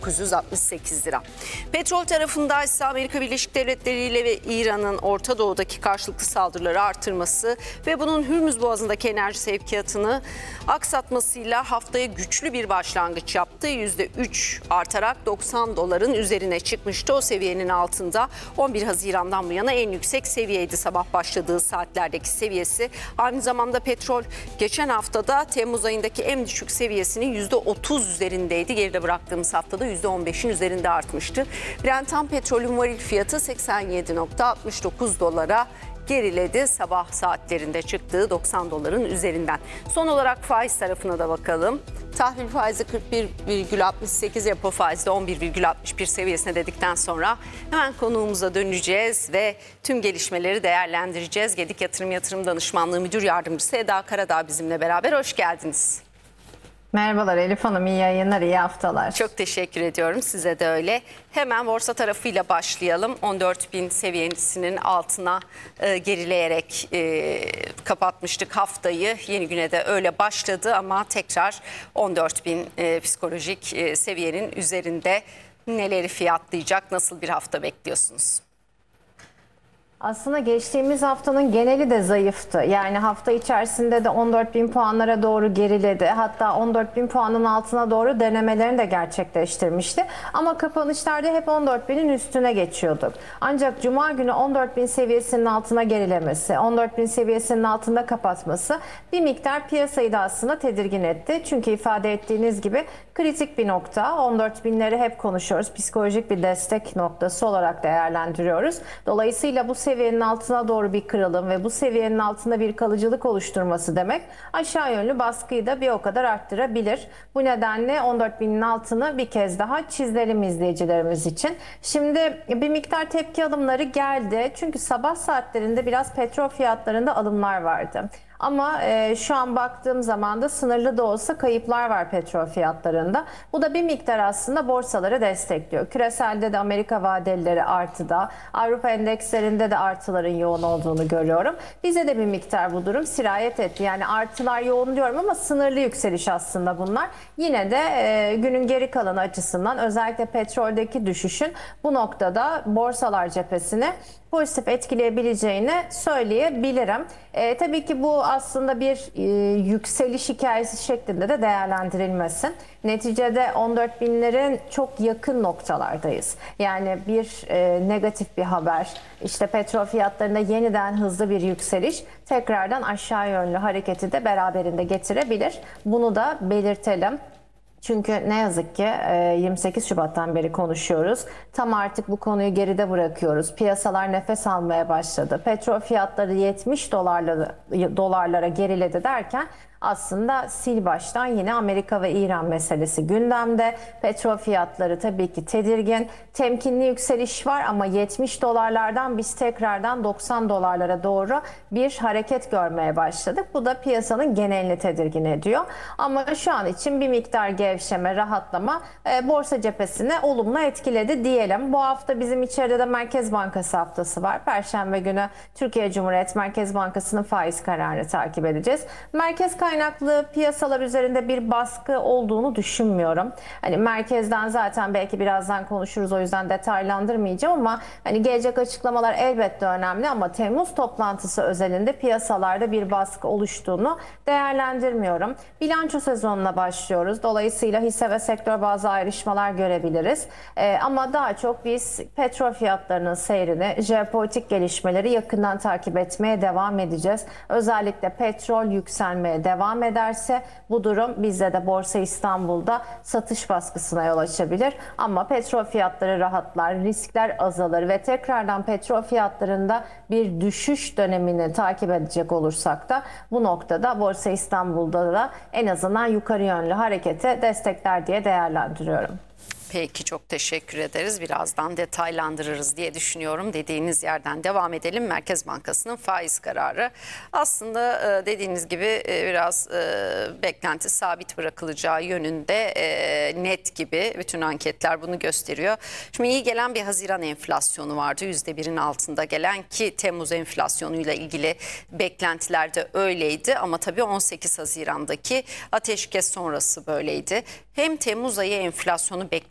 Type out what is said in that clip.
968 lira. Petrol tarafında ise Amerika Birleşik Devletleri ile ve İran'ın Orta Doğu'daki karşılıklı saldırıları artırması ve bunun Hürmüz Boğazı'ndaki enerji sevkiyatını aksatmasıyla haftaya güçlü bir başlangıç yaptı. %3 artarak 90 doların üzerine çıkmıştı. O seviyenin altında 11 Haziran'dan bu yana en yüksek seviyeydi sabah başladığı saatlerdeki seviyesi. Aynı zamanda petrol geçen haftada Temmuz ayındaki en düşük seviyesinin %30 üzerindeydi. Geride bıraktığımız haftada %15'in üzerinde artmıştı. Brent ham petrolün varil fiyatı 87,69 dolara geriledi. Sabah saatlerinde çıktığı 90 doların üzerinden. Son olarak faiz tarafına da bakalım. Tahvil faizi 41,68, repo faizi de 11,61 seviyesine dedikten sonra hemen konuğumuza döneceğiz ve tüm gelişmeleri değerlendireceğiz. Gedik Yatırım Danışmanlığı Müdür Yardımcısı Eda Karadağ bizimle beraber. Hoş geldiniz. Merhabalar Elif Hanım, iyi yayınlar, iyi haftalar. Çok teşekkür ediyorum, size de öyle. Hemen borsa tarafıyla başlayalım. 14.000 seviyesinin altına gerileyerek kapatmıştık haftayı. Yeni güne de öyle başladı ama tekrar 14.000 psikolojik seviyenin üzerinde. Neleri fiyatlayacak, nasıl bir hafta bekliyorsunuz? Aslında geçtiğimiz haftanın geneli de zayıftı. Yani hafta içerisinde de 14.000 puanlara doğru geriledi. Hatta 14.000 puanın altına doğru denemelerini de gerçekleştirmişti. Ama kapanışlarda hep 14.000'in üstüne geçiyorduk. Ancak Cuma günü 14.000 seviyesinin altına gerilemesi, 14.000 seviyesinin altında kapatması bir miktar piyasayı da aslında tedirgin etti. Çünkü ifade ettiğiniz gibi kritik bir nokta. 14.000'leri hep konuşuyoruz. Psikolojik bir destek noktası olarak değerlendiriyoruz. Dolayısıyla bu seviyenin altına doğru bir kırılım ve bu seviyenin altında bir kalıcılık oluşturması demek aşağı yönlü baskıyı da bir o kadar arttırabilir. Bu nedenle 14.000'in altını bir kez daha çizelim izleyicilerimiz için. Şimdi bir miktar tepki alımları geldi. Çünkü sabah saatlerinde biraz petrol fiyatlarında alımlar vardı. Ama şu an baktığım zaman da sınırlı da olsa kayıplar var petrol fiyatlarında. Bu da bir miktar aslında borsaları destekliyor. Küreselde de Amerika vadelileri artıda, Avrupa endekslerinde de artıların yoğun olduğunu görüyorum. Bize de bir miktar bu durum sirayet etti. Yani artılar yoğun diyorum ama sınırlı yükseliş aslında bunlar. Yine de günün geri kalanı açısından özellikle petroldeki düşüşün bu noktada borsalar cephesini pozitif etkileyebileceğini söyleyebilirim. Tabii ki bu aslında bir yükseliş hikayesi şeklinde de değerlendirilmesin. Neticede 14.000'lerin çok yakın noktalardayız. Yani bir negatif bir haber, işte petrol fiyatlarında yeniden hızlı bir yükseliş tekrardan aşağı yönlü hareketi de beraberinde getirebilir. Bunu da belirtelim. Çünkü ne yazık ki 28 Şubat'tan beri konuşuyoruz. Tam artık bu konuyu geride bırakıyoruz. Piyasalar nefes almaya başladı. Petrol fiyatları 70 dolarlara geriledi derken aslında sil baştan yine Amerika ve İran meselesi gündemde. Petrol fiyatları tabii ki tedirgin. Temkinli yükseliş var ama 70 dolarlardan biz tekrardan 90 dolarlara doğru bir hareket görmeye başladık. Bu da piyasanın genelini tedirgin ediyor. Ama şu an için bir miktar gevşeme, rahatlama borsa cephesine olumlu etkiledi diyelim. Bu hafta bizim içeride de Merkez Bankası haftası var. Perşembe günü Türkiye Cumhuriyet Merkez Bankası'nın faiz kararını takip edeceğiz. Merkez kaynaklı piyasalar üzerinde bir baskı olduğunu düşünmüyorum. Hani merkezden zaten belki birazdan konuşuruz, o yüzden detaylandırmayacağım ama hani gelecek açıklamalar elbette önemli ama Temmuz toplantısı özelinde piyasalarda bir baskı oluştuğunu değerlendirmiyorum. Bilanço sezonuna başlıyoruz. Dolayısıyla hisse ve sektör bazı ayrışmalar görebiliriz. Ama daha çok biz petrol fiyatlarının seyrini, jeopolitik gelişmeleri yakından takip etmeye devam edeceğiz. Özellikle petrol yükselmeye devam ederse bu durum bizde de Borsa İstanbul'da satış baskısına yol açabilir. Ama petrol fiyatları rahatlar, riskler azalır ve tekrardan petrol fiyatlarında bir düşüş dönemini takip edecek olursak da bu noktada Borsa İstanbul'da da en azından yukarı yönlü harekete destekler diye değerlendiriyorum. Peki, çok teşekkür ederiz. Birazdan detaylandırırız diye düşünüyorum. Dediğiniz yerden devam edelim. Merkez Bankası'nın faiz kararı. Aslında dediğiniz gibi biraz beklenti sabit bırakılacağı yönünde net gibi. Bütün anketler bunu gösteriyor. Şimdi iyi gelen bir Haziran enflasyonu vardı. %1'in altında gelen, ki Temmuz enflasyonuyla ilgili beklentiler de öyleydi. Ama tabii 18 Haziran'daki ateşkes sonrası böyleydi. Hem Temmuz ayı enflasyonu beklenti